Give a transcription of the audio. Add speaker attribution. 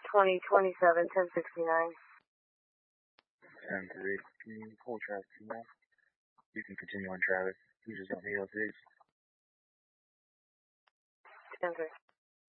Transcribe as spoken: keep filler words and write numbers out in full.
Speaker 1: twenty twenty-seven, ten sixty-nine.
Speaker 2: ten three, can you pull Travis now? You can continue on Travis. You just don't need those six.
Speaker 1: ten three.